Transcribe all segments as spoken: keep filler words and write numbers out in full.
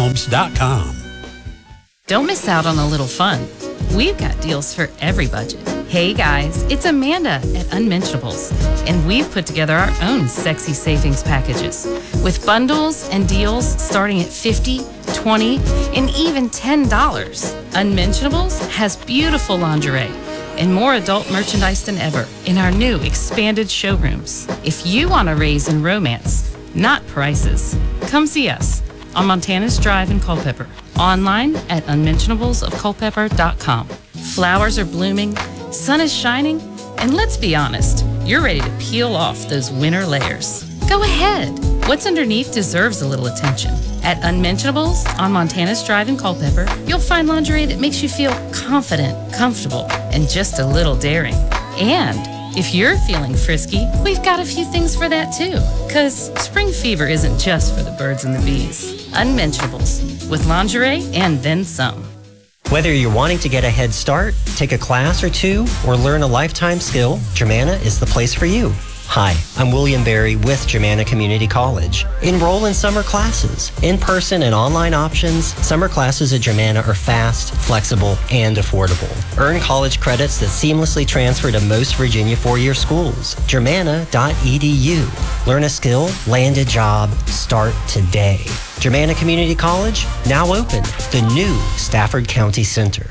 homes dot com. Don't miss out on a little fun. We've got deals for every budget. Hey guys, it's Amanda at Unmentionables, and we've put together our own sexy savings packages with bundles and deals starting at fifty dollars, twenty dollars, and even ten dollars. Unmentionables has beautiful lingerie and more adult merchandise than ever in our new expanded showrooms. If you want to raise in romance, not prices, come see us on Montana's Drive in Culpeper. Online at unmentionables of culpeper dot com. Flowers are blooming, sun is shining, and let's be honest, you're ready to peel off those winter layers. Go ahead. What's underneath deserves a little attention. At Unmentionables on Montana's Drive in Culpeper, you'll find lingerie that makes you feel confident, comfortable, and just a little daring. And if you're feeling frisky, we've got a few things for that too. Because spring fever isn't just for the birds and the bees. Unmentionables, with lingerie and then some. Whether you're wanting to get a head start, take a class or two, or learn a lifetime skill, Germanna is the place for you. Hi, I'm William Berry with Germanna Community College. Enroll in summer classes. In-person and online options, summer classes at Germanna are fast, flexible, and affordable. Earn college credits that seamlessly transfer to most Virginia four-year schools. Germanna dot e d u. Learn a skill, land a job, start today. Germanna Community College, now open. The new Stafford County Center.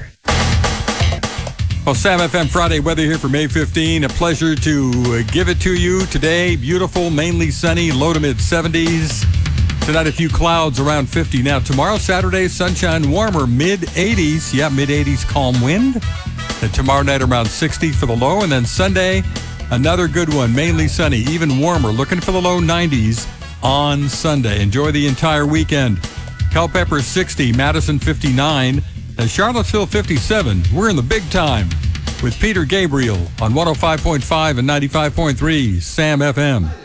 Well, Sam F M Friday weather here for May fifteenth. A pleasure to give it to you today. Beautiful, mainly sunny, low to mid seventies. Tonight, a few clouds around fifty. Now, tomorrow, Saturday, sunshine, warmer, mid eighties. Yeah, mid eighties, calm wind. And tomorrow night, around sixty for the low. And then Sunday, another good one, mainly sunny, even warmer. Looking for the low nineties on Sunday. Enjoy the entire weekend. Culpeper sixty, Madison fifty-nine. And Charlottesville fifty-seven. We're in the big time with Peter Gabriel on one oh five point five and ninety-five point three Sam F M.